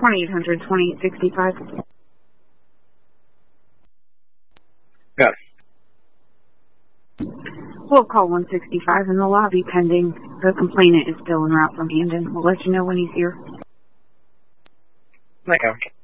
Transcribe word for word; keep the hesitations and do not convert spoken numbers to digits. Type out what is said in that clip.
twenty-eight hundred, twenty-eight sixty-five. Yes. We'll call one sixty-five in the lobby pending. The complainant is still en route from Hamden. We'll let you know when he's here. Thank you.